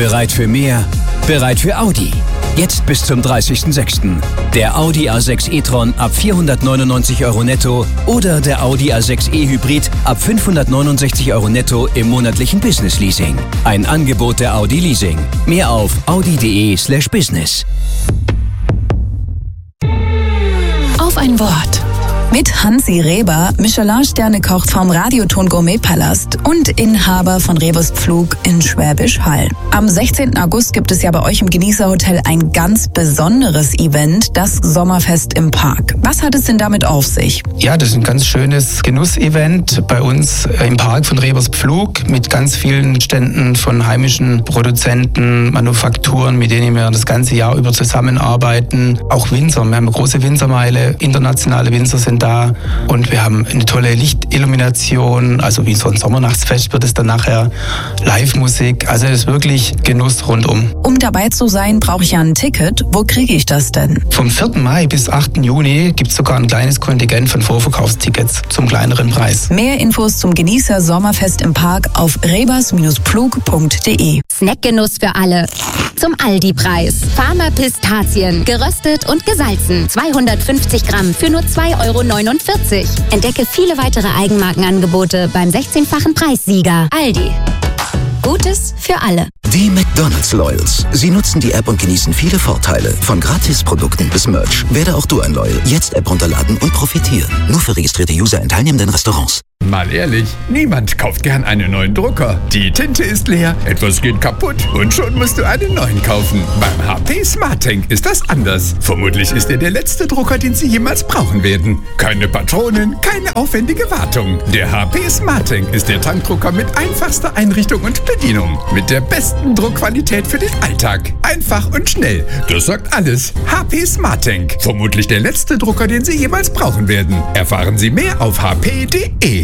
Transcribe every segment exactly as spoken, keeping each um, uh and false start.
Bereit für mehr? Bereit für Audi. Jetzt bis zum dreißigsten sechsten Der Audi A sechs e-tron ab vierhundertneunundneunzig Euro netto oder der Audi A sechs e-Hybrid ab fünfhundertneunundsechzig Euro netto im monatlichen Business Leasing. Ein Angebot der Audi Leasing. Mehr auf audi.de slash business. Auf ein Wort. Mit Hansi Reber, Michelin-Sterne-Koch vom Radioton Gourmet-Palast und Inhaber von Rebus Pflug in Schwäbisch Hall. Am sechzehnten August gibt es ja bei euch im Genießerhotel ein ganz besonderes Event, das Sommerfest im Park. Was hat es denn damit auf sich? Ja, das ist ein ganz schönes Genussevent bei uns im Park von Rebus Pflug mit ganz vielen Ständen von heimischen Produzenten, Manufakturen, mit denen wir das ganze Jahr über zusammenarbeiten. Auch Winzer, wir haben eine große Winzermeile, internationale Winzer sind da und wir haben eine tolle Lichtillumination, also wie so ein Sommernachtsfest wird es dann nachher, Live-Musik, also es ist wirklich Genuss rundum. Um dabei zu sein, brauche ich ja ein Ticket. Wo kriege ich das denn? Vom vierten Mai bis achten Juni gibt es sogar ein kleines Kontingent von Vorverkaufstickets zum kleineren Preis. Mehr Infos zum Genießer Sommerfest im Park auf rebers Pflug punkt de. Snackgenuss für alle. Zum Aldi-Preis. Farmer Pistazien, geröstet und gesalzen. zweihundertfünfzig Gramm für nur zwei Euro neunundvierzig. Entdecke viele weitere Eigenmarkenangebote beim sechzehnfachen Preissieger. Aldi. Gutes für alle. Die McDonald's Loyals. Sie nutzen die App und genießen viele Vorteile. Von Gratisprodukten bis Merch. Werde auch du ein Loyal. Jetzt App runterladen und profitieren. Nur für registrierte User in teilnehmenden Restaurants. Mal ehrlich, niemand kauft gern einen neuen Drucker. Die Tinte ist leer, etwas geht kaputt und schon musst du einen neuen kaufen. Beim H P SmartTank ist das anders. Vermutlich ist er der letzte Drucker, den Sie jemals brauchen werden. Keine Patronen, keine aufwendige Wartung. Der H P SmartTank ist der Tankdrucker mit einfachster Einrichtung und Bedienung. Mit der besten Druckqualität für den Alltag. Einfach und schnell. Das sagt alles. H P SmartTank. Vermutlich der letzte Drucker, den Sie jemals brauchen werden. Erfahren Sie mehr auf h p punkt de.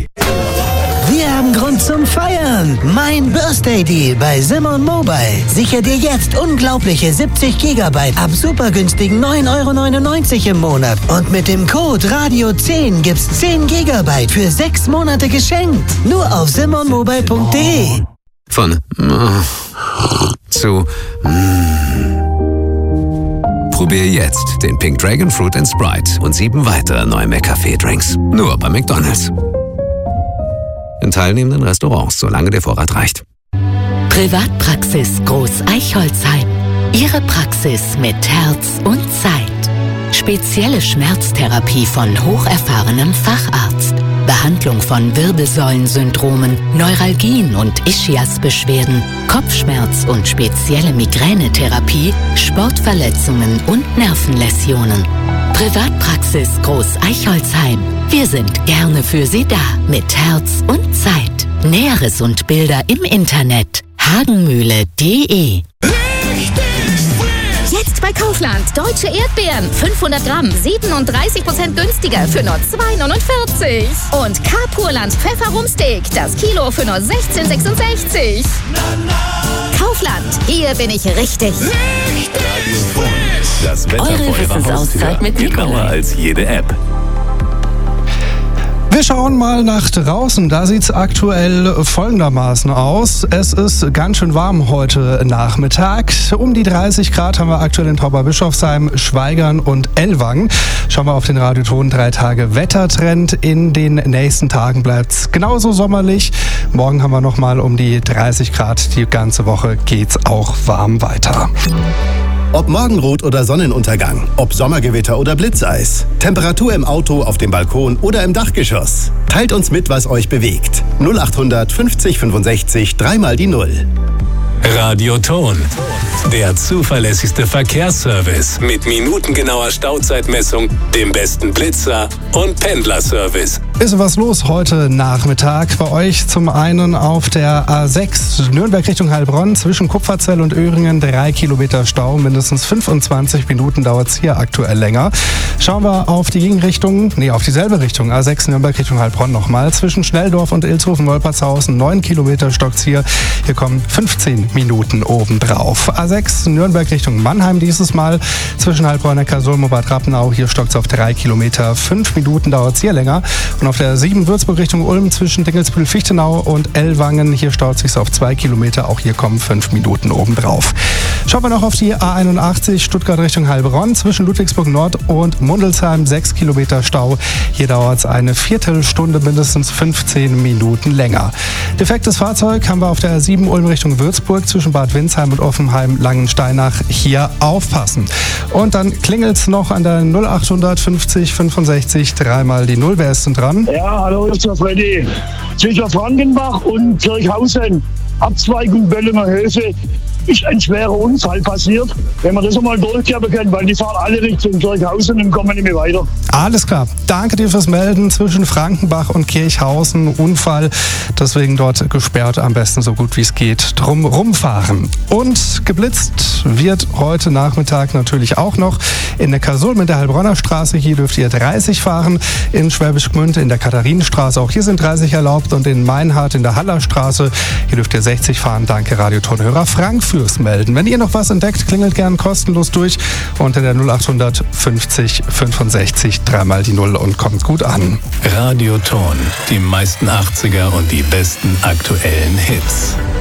Wir haben Grund zum Feiern. Mein Birthday Deal bei Simon Mobile. Sicher dir jetzt unglaubliche siebzig Gigabyte ab super günstigen neun Euro neunundneunzig im Monat. Und mit dem Code Radio zehn gibt's zehn Gigabyte für sechs Monate geschenkt. Nur auf simon mobile punkt de. Von äh, zu äh. Probier jetzt den Pink Dragon Fruit and Sprite und sieben weitere neue McCafé-Drinks. Nur bei McDonald's. In teilnehmenden Restaurants, solange der Vorrat reicht. Privatpraxis Groß Eichholzheim. Ihre Praxis mit Herz und Zeit. Spezielle Schmerztherapie von hocherfahrenem Facharzt. Behandlung von Wirbelsäulensyndromen, Neuralgien und Ischiasbeschwerden, Kopfschmerz und spezielle Migränetherapie, Sportverletzungen und Nervenläsionen. Privatpraxis Groß Eichholzheim. Wir sind gerne für Sie da mit Herz und Zeit. Näheres und Bilder im Internet hagenmühle punkt de. Jetzt bei Kaufland. Deutsche Erdbeeren. fünfhundert Gramm. siebenunddreißig Prozent günstiger für nur zwei Neunundvierzig. Und K-Purland Pfefferumsteak. Das Kilo für nur sechzehn sechsundsechzig. Kaufland. Hier bin ich richtig. Das Wetter Eure vor Ihrer Wissensauszeit mit Haustür. Genauer Nikolai. als jede App. Wir schauen mal nach draußen. Da sieht es aktuell folgendermaßen aus. Es ist ganz schön warm heute Nachmittag. Um die dreißig Grad haben wir aktuell in Tauberbischofsheim, Schweigern und Ellwangen. Schauen wir auf den Radioton drei Tage Wettertrend. In den nächsten Tagen bleibt es genauso sommerlich. Morgen haben wir nochmal um die dreißig Grad. Die ganze Woche geht's auch warm weiter. Ob Morgenrot oder Sonnenuntergang, ob Sommergewitter oder Blitzeis, Temperatur im Auto, auf dem Balkon oder im Dachgeschoss. Teilt uns mit, was euch bewegt. null achthundert fünfzig fünfundsechzig, dreimal die Null. Radioton. Der zuverlässigste Verkehrsservice mit minutengenauer Stauzeitmessung, dem besten Blitzer und Pendlerservice. Ist was los heute Nachmittag bei euch? Zum einen auf der A sechs Nürnberg Richtung Heilbronn zwischen Kupferzell und Öhringen drei Kilometer Stau. Mindestens fünfundzwanzig Minuten dauert es hier aktuell länger. Schauen wir auf die Gegenrichtung, nee, auf dieselbe Richtung. A sechs Nürnberg Richtung Heilbronn nochmal. Zwischen Schnelldorf und Ilshofen-Wolpertshausen neun Kilometer stockt's hier. Hier kommen fünfzehn Minuten obendrauf. A sechs Nürnberg Richtung Mannheim dieses Mal. Zwischen Heilbronn, Neckarsulm und Bad Rappenau. Hier stockt's auf drei Kilometer. fünf Minuten. Minuten dauert es hier länger. Und auf der sieben Würzburg Richtung Ulm zwischen Dingelsbühl-Fichtenau und Ellwangen, hier staut sich auf zwei Kilometer. Auch hier kommen fünf Minuten obendrauf. Schauen wir noch auf die A einundachtzig Stuttgart Richtung Heilbronn zwischen Ludwigsburg Nord und Mundelsheim, sechs Kilometer Stau. Hier dauert es eine Viertelstunde, mindestens fünfzehn Minuten länger. Defektes Fahrzeug haben wir auf der A sieben Ulm Richtung Würzburg zwischen Bad Windsheim und Offenheim-Langensteinach. Hier aufpassen. Und dann klingelt es noch an der null acht fünfzig fünfundsechzig, dreimal die Null. Wer ist denn dran? Ja, hallo, das ist der Freddy. Zwischen Frankenbach und Kirchhausen, Abzweigung Böllinger Höfe, ist ein schwerer Unfall passiert. Wenn man das einmal durchgeben kann, weil die fahren alle Richtung Kirchhausen und kommen nicht mehr weiter. Alles klar. Danke dir fürs Melden. Zwischen Frankenbach und Kirchhausen Unfall. Deswegen dort gesperrt, am besten so gut wie es geht drum rumfahren. Und geblitzt wird heute Nachmittag natürlich auch noch in der Kasulm in der Heilbronner Straße. Hier dürft ihr dreißig fahren. In Schwäbisch Gmünd in der Katharinenstraße. Auch hier sind dreißig erlaubt. Und in Meinhardt in der Hallerstraße. Hier dürft ihr sechzig fahren. Danke Radiotonhörer Frank fürs Melden. Wenn ihr noch was entdeckt, klingelt gern kostenlos durch unter der null acht fünfzig fünfundsechzig, dreimal die Null und kommt gut an. Radioton, die meisten achtziger und die besten aktuellen Hits.